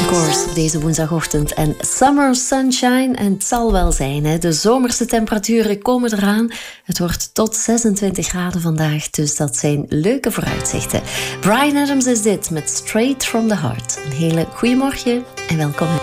Course op deze woensdagochtend. En Summer Sunshine, en het zal wel zijn, hè? De zomerse temperaturen komen eraan. Het wordt tot 26 graden vandaag, dus dat zijn leuke vooruitzichten. Bryan Adams is dit met Straight from the Heart. Een hele goeiemorgen en welkom.